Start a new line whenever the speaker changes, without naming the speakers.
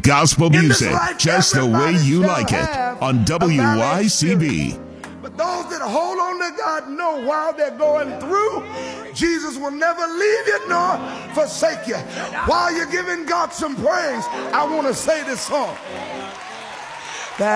Gospel music, just the way you like it, on WYCB.
But those that hold on to God know while they're going through, Jesus will never leave you nor forsake you. While you're giving God some praise, I want to say this song.